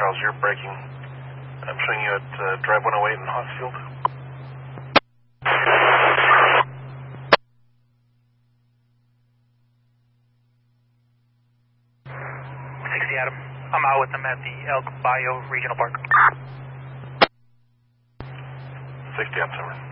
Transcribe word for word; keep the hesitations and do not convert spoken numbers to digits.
Charles, you're breaking. I'm showing you at uh, Drive one oh eight in Hossfield. sixty Adam. I'm out with them at the El Caballo Regional Park. sixty on summer.